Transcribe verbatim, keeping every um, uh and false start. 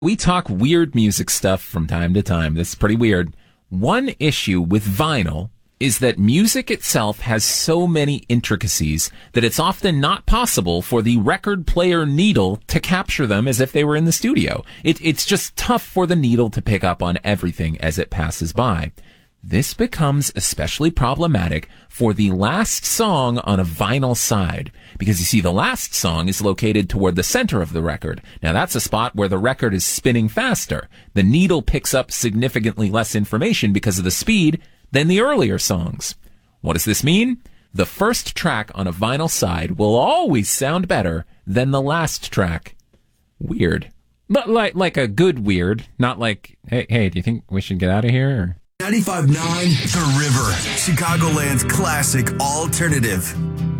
We talk weird music stuff from time to time. That's pretty weird. One issue with vinyl is that music itself has so many intricacies that it's often not possible for the record player needle to capture them as if they were in the studio. It, it's just tough for the needle to pick up on everything as it passes by. This becomes especially problematic for the last song on a vinyl side, because you see the last song is located toward the center of the record. Now that's a spot where the record is spinning faster. The needle picks up significantly less information because of the speed than the earlier songs. What does this mean? The first track on a vinyl side will always sound better than the last track. Weird. But like, like a good weird, not like, hey, hey, do you think we should get out of here? Or? ninety-five point nine The River, Chicagoland's classic alternative.